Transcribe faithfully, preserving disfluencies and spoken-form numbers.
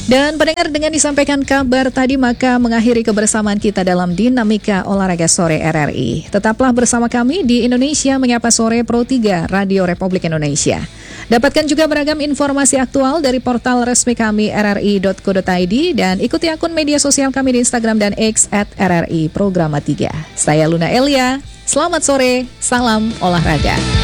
Dan pendengar, dengan disampaikan kabar tadi maka mengakhiri kebersamaan kita dalam Dinamika Olahraga Sore R R I. Tetaplah bersama kami di Indonesia Menyapa Sore Pro tiga Radio Republik Indonesia. Dapatkan juga beragam informasi aktual dari portal resmi kami r r i dot co dot i d dan ikuti akun media sosial kami di Instagram dan X at R R I Programa tiga. Saya Luna Elia, selamat sore, salam olahraga.